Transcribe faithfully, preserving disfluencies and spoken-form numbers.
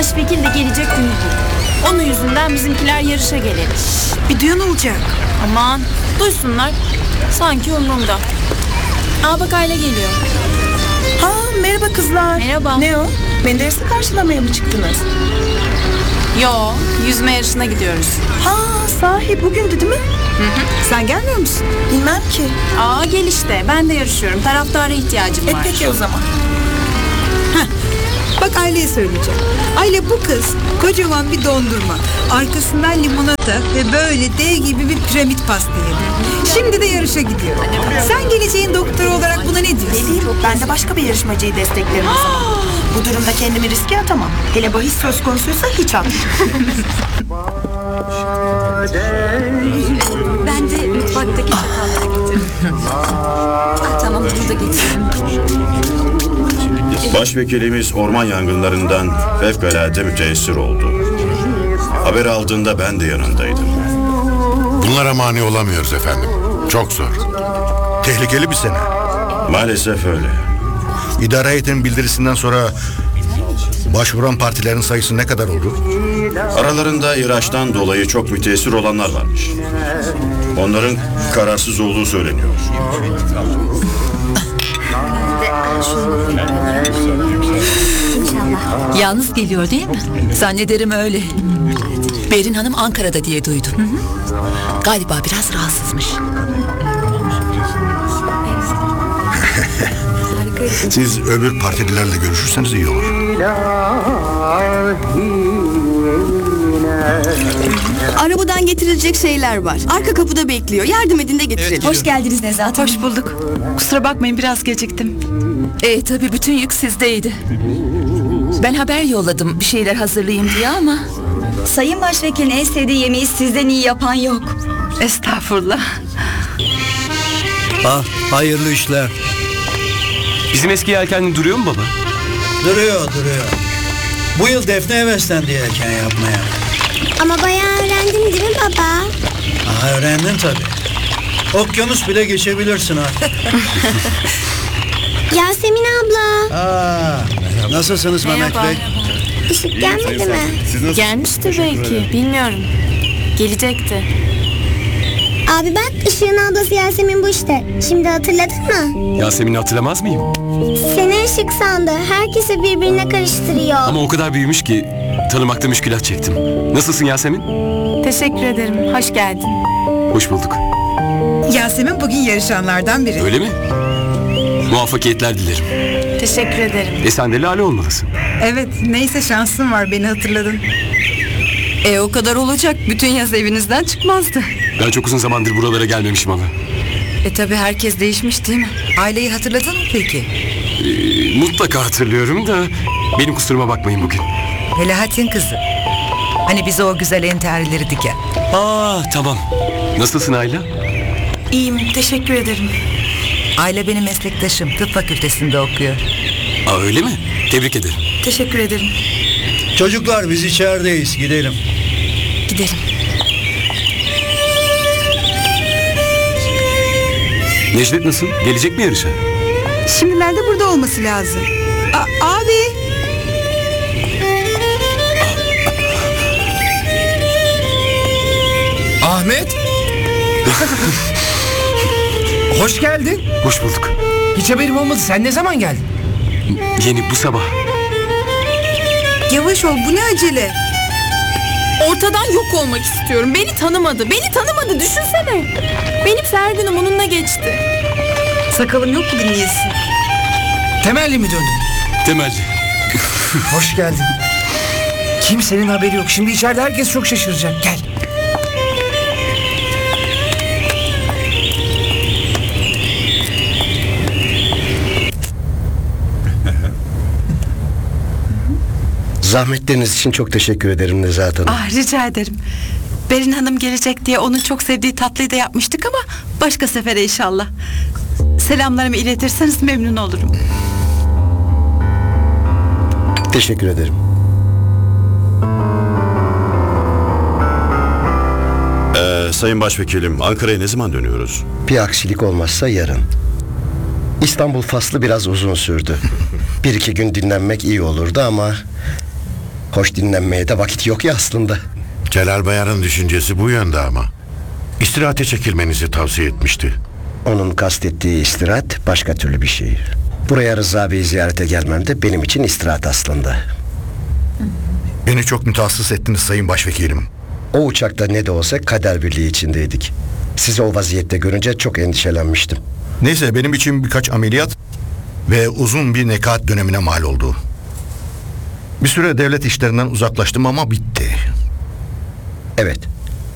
Başvekil de gelecek günü bu. Onun yüzünden bizimkiler yarışa gelir. Bir duyan olacak. Aman duysunlar. Sanki umurumda. Aa bak Ayla geliyor. Ha merhaba kızlar. Merhaba. Ne o? Menderes'i karşılamaya mı çıktınız? Yo, yüzme yarışına gidiyoruz. Ha sahi bugündü değil mi? Hı hı. Sen gelmiyor musun? Bilmem ki. Aa gel işte. Ben de yarışıyorum. Taraftara ihtiyacım E var. peki o zaman. Bak Aileye söyleyeceğim. Aile bu kız kocaman bir dondurma. Arkasından limonata ve böyle dev gibi bir piramit pasta yedi. Şimdi de yarışa gidiyor. Sen geleceğin doktoru olarak buna ne diyorsun? Ne diyeyim? Ben de başka bir yarışmacıyı desteklerim o zaman. Bu durumda kendimi riske atamam. Hele bahis söz konusuysa hiç atmam. Ben de mutfaktaki çatalları getirdim. Ah, tamam bunu da getirdim. Başvekilimiz orman yangınlarından fevkalade müteessir oldu. Haber aldığında ben de yanındaydım. Bunlara mani olamıyoruz efendim. Çok zor. Tehlikeli bir sene. Maalesef öyle. İdare heyetinin bildirisinden sonra başvuran partilerin sayısı ne kadar oldu? Aralarında İraç'tan dolayı çok müteessir olanlar varmış. Onların kararsız olduğu söyleniyor. Yalnız geliyor değil mi? Zannederim öyle. Berin Hanım Ankara'da diye duydum. Hı hı. Galiba biraz rahatsızmış. Siz öbür partililerle görüşürseniz iyi olur. Arabadan getirilecek şeyler var. Arka kapıda bekliyor. Yardım edin de getirelim. Evet, hoş geldiniz Nezahat Hanım. Hoş bulduk. Kusura bakmayın biraz geciktim. E tabii bütün yük sizdeydi. Ben haber yolladım bir şeyler hazırlayayım diye ama... Sayın Başvekilin en sevdiği yemeği sizden iyi yapan yok. Estağfurullah. Ah, hayırlı işler. Bizim eski yelkenli duruyor mu baba? Duruyor, duruyor. Bu yıl Defne heveslendi yelken yapmaya. Ama bayağı öğrendin değil mi baba? Aha, öğrendin tabii. Okyanus bile geçebilirsin ha. Yasemin abla. Aa, nasılsınız Mehmet Bey? Işık gelmedi mi? Gelmiştir belki. Bilmiyorum. Gelecekti. Abi bak Işık'ın ablası Yasemin bu işte. Şimdi hatırladın mı? Yasemin'i hatırlamaz mıyım? Seni Işık sandı. Herkesi birbirine karıştırıyor. Ama o kadar büyümüş ki tanımakta müşkülat çektim. Nasılsın Yasemin? Teşekkür ederim. Hoş geldin. Hoş bulduk. Yasemin bugün yarışanlardan biri. Öyle mi? Muvaffakiyetler dilerim. Teşekkür ederim. E sen de Lale olmalısın. Evet, neyse şansın var, beni hatırladın. E o kadar olacak. Bütün yaz evinizden çıkmazdı. Ben çok uzun zamandır buralara gelmemişim ama. E tabii herkes değişmiş değil mi? Aileyi hatırladın mı peki? E, mutlaka hatırlıyorum da benim kusuruma bakmayın bugün. Melahat'in kızı. Hani bize o güzel entarileri diken. Aa tamam. Nasılsın Ayla? İyiyim. Teşekkür ederim. Aile benim meslektaşım. Tıp fakültesinde okuyor. Aa öyle mi? Tebrik ederim. Teşekkür ederim. Çocuklar biz içerideyiz, gidelim. Gidelim. Necdet nasıl? Gelecek mi yarışa? Şimdilerde burada olması lazım. A- abi. Ahmet. Hoş geldin. Hoş bulduk. Hiç haberim olmadı. Sen ne zaman geldin? Yeni bu sabah. Yavaş ol, bu ne acele? Ortadan yok olmak istiyorum. Beni tanımadı. Beni tanımadı. Düşünsene. Benim her günüm onunla geçti. Sakalım yok bugün iyisi. Temelli mi döndün? Temelci. Hoş geldin. Kimsenin haberi yok. Şimdi içeride herkes çok şaşıracak. Gel. Zahmetleriniz için çok teşekkür ederim Nezahat Hanım. Ah rica ederim. Berin Hanım gelecek diye onun çok sevdiği tatlıyı da yapmıştık ama başka sefere inşallah. Selamlarımı iletirseniz memnun olurum. Teşekkür ederim. Ee, Sayın Başvekilim, Ankara'ya ne zaman dönüyoruz? Bir aksilik olmazsa yarın. İstanbul faslı biraz uzun sürdü. Bir iki gün dinlenmek iyi olurdu ama Hoş dinlenmeye de vakit yok ya aslında. Celal Bayar'ın düşüncesi bu yönde ama. İstirahate çekilmenizi tavsiye etmişti. Onun kastettiği istirahat başka türlü bir şey. Buraya Rıza Bey'i ziyarete gelmem de benim için istirahat aslında. Beni çok mütehassıs ettiniz sayın başvekilim. O uçakta ne de olsa kader birliği içindeydik. Sizi o vaziyette görünce çok endişelenmiştim. Neyse benim için birkaç ameliyat ve uzun bir nekat dönemine mal oldu. Bir süre devlet işlerinden uzaklaştım ama bitti. Evet.